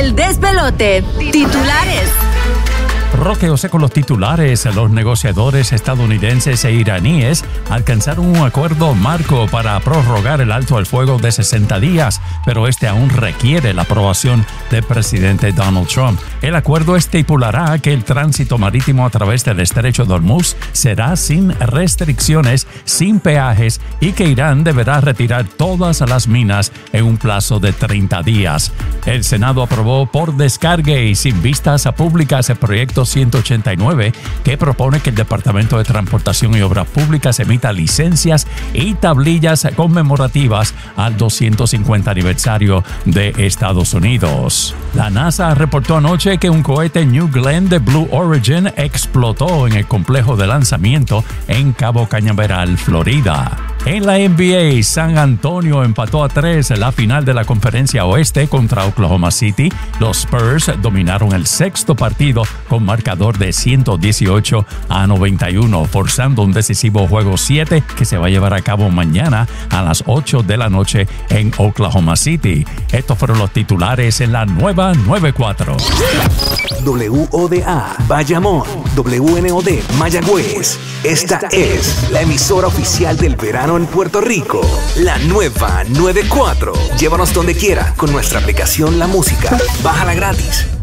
El despelote. Titulares. Roque José con los titulares. Los negociadores estadounidenses e iraníes alcanzaron un acuerdo marco para prorrogar el alto al fuego de 60 días, pero este aún requiere la aprobación del presidente Donald Trump. El acuerdo estipulará que el tránsito marítimo a través del estrecho de Hormuz será sin restricciones, sin peajes, y que Irán deberá retirar todas las minas en un plazo de 30 días. El Senado aprobó por descargue y sin vistas públicas el proyecto 189, que propone que el Departamento de Transportación y Obras Públicas emita licencias y tablillas conmemorativas al 250 aniversario de Estados Unidos. La NASA reportó anoche que un cohete New Glenn de Blue Origin explotó en el complejo de lanzamiento en Cabo Cañaveral, Florida. En la NBA, San Antonio empató a 3 en la final de la Conferencia Oeste contra Oklahoma City. Los Spurs dominaron el sexto partido con marcador de 118-91, forzando un decisivo juego 7 que se va a llevar a cabo mañana a las 8 de la noche en Oklahoma City. Estos fueron los titulares en la nueva 94. WODA Bayamón, WNOD Mayagüez. Esta es la emisora oficial del verano en Puerto Rico. La nueva 94. Llévanos donde quiera con nuestra aplicación La Música. Bájala gratis.